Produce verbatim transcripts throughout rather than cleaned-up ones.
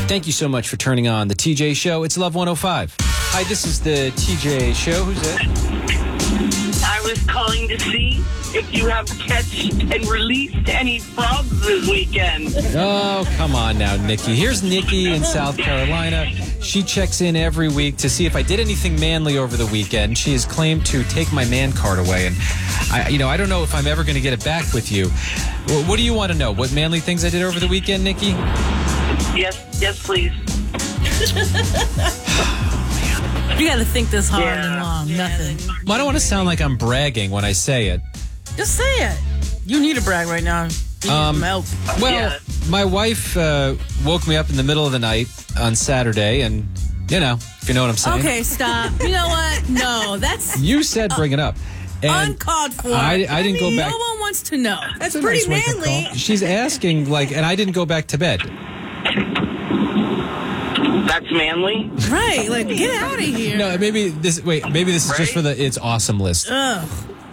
Thank you so much for turning on the T J Show. It's Love one oh five. Hi, this is the T J Show. Who's this? I was calling to see if you have catched and released any frogs this weekend. Oh, come on now, Nikki. Here's Nikki in South Carolina. She checks in every week to see if I did anything manly over the weekend. She has claimed to take my man card away, and I, you know, I don't know if I'm ever going to get it back with you. Well, what do you want to know? What manly things I did over the weekend, Nikki? Yes, yes, please. You got to think this hard Yeah. and long. Nothing. Well, I don't want to sound like I'm bragging when I say it. Just say it. You need a brag right now. You need Um, some help. Well, Yeah. my wife uh, woke me up in the middle of the night on Saturday, and, you know, if you know what I'm saying. Okay, stop. You know what? No, that's You said bring it up. And uncalled for. I, I didn't go back. No one wants to know. That's a pretty nice wake-up manly. call. She's asking, like, and I didn't go back to bed. That's manly? Right. Like, get out of here. No, maybe this, wait, maybe this is just Right? for the It's Awesome list. Ugh.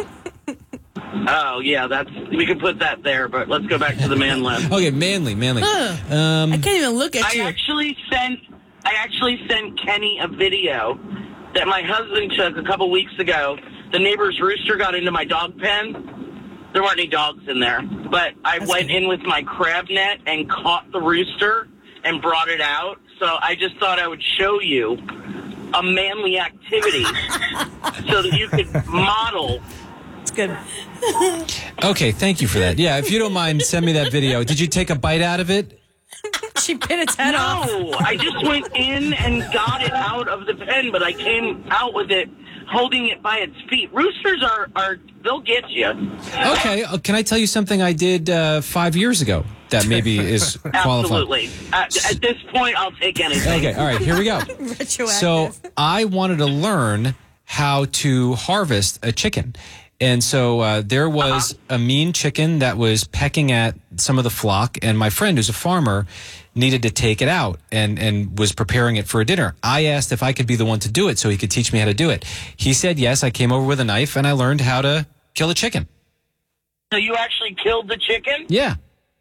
Oh, yeah, that's we can put that there, but let's go back to the man list. Okay, manly, manly. Ugh. Um, I can't even look at I you. actually sent I actually sent Kenny a video that my husband took a couple weeks ago. The neighbor's rooster got into my dog pen. There weren't any dogs in there, but I That's went good. in with my crab net and caught the rooster and brought it out. So I just thought I would show you a manly activity so that you could model. It's good. okay, thank you for that. Yeah, if you don't mind, send me that video. Did you take a bite out of it? She bit its head off. No, I just went in and got it out of the pen, but I came out with it holding it by its feet. Roosters are, are they'll get you. Okay, uh, can I tell you something I did uh, five years ago that maybe is qualified? Absolutely. At, at this point, I'll take anything. Okay, all right, here we go. Retroactive. So I wanted to learn how to harvest a chicken. And so uh, there was Uh-huh. a mean chicken that was pecking at some of the flock, and my friend, who's a farmer, needed to take it out and, and was preparing it for a dinner. I asked if I could be the one to do it so he could teach me how to do it. He said yes. I came over with a knife, and I learned how to kill a chicken. So you actually killed the chicken? Yeah.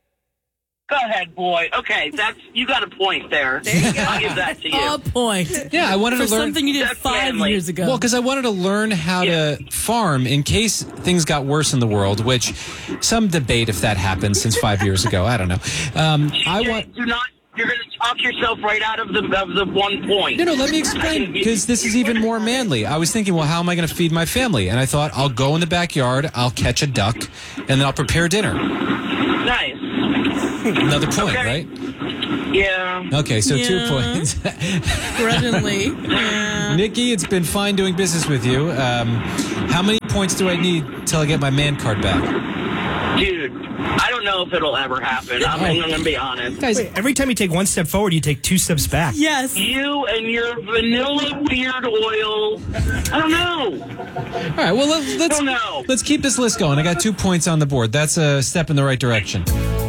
Go ahead, boy. Okay, that's you got a point there. There you go. I'll give that to you. A point. Yeah, I wanted For to learn. something you did That's five manly. years ago. Well, because I wanted to learn how Yeah. to farm in case things got worse in the world, which some debate if that happened since five years ago. I don't know. Um, I You want. do not. You're going to talk yourself right out of the of the one point. No, no, let me explain, because this is even more manly. I was thinking, well, how am I going to feed my family? And I thought, I'll go in the backyard, I'll catch a duck, and then I'll prepare dinner. Nice. Another point, Okay. right? Yeah. Okay, so two Yeah. points. Grudgingly. Yeah. Nikki, it's been fine doing business with you. Um, how many points do I need till I get my man card back? Dude, I don't know if it'll ever happen. I'm, I'm going to be honest. Guys, Wait, every time you take one step forward, you take two steps back. Yes. You and your vanilla beard oil. I don't know. all right, well, let, let's, don't know. let's keep this list going. I got two points on the board. That's a step in the right direction.